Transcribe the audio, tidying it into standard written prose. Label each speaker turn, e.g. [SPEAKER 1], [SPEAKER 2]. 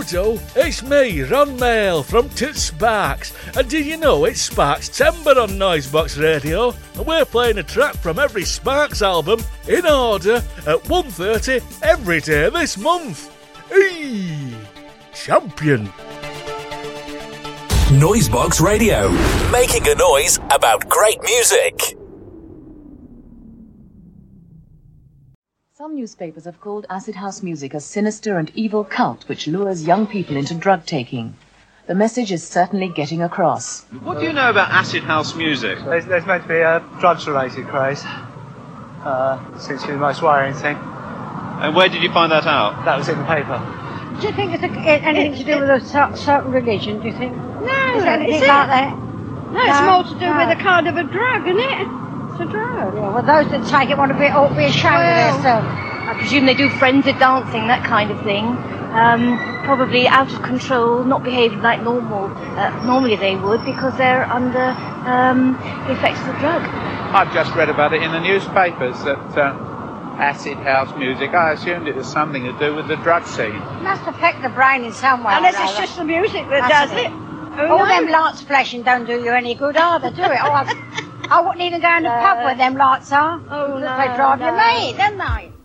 [SPEAKER 1] do, it's me, Ron Mail from Tits Sparks, and did you know it's Sparks Timber on Noisebox Radio, and we're playing a track from every Sparks album in order at 1:30 every day this month. Eee! Champion!
[SPEAKER 2] Noisebox Radio, making a noise about great music.
[SPEAKER 3] Some newspapers have called acid house music a sinister and evil cult which lures young people into drug taking. The message is certainly getting across.
[SPEAKER 4] What do you know about acid house music?
[SPEAKER 5] There's meant to be a drugs-related craze. Seems to be the most worrying thing.
[SPEAKER 4] And where did you find that out?
[SPEAKER 5] That was in the paper.
[SPEAKER 6] Do you think it's anything to do with a certain religion, do you think?
[SPEAKER 7] No,
[SPEAKER 6] is it anything
[SPEAKER 7] is it?
[SPEAKER 6] like that?
[SPEAKER 7] No, it's more to do with a kind of a drug, isn't it? It's a drug.
[SPEAKER 6] Yeah, well, those that take it ought to be ashamed of themselves.
[SPEAKER 8] I presume they do frenzied dancing, that kind of thing. Probably out of control, not behaving like normally they would, because they're under the effects of the drug.
[SPEAKER 9] I've just read about it in the newspapers that acid house music, I assumed it was something to do with the drug scene.
[SPEAKER 6] It must affect the brain in some way.
[SPEAKER 7] Unless it's just the music that does it.
[SPEAKER 6] All them lights flashing don't do you any good either, do it? I wouldn't even go in the pub where them lights are.
[SPEAKER 7] Oh, no.
[SPEAKER 6] They drive you mad, don't they?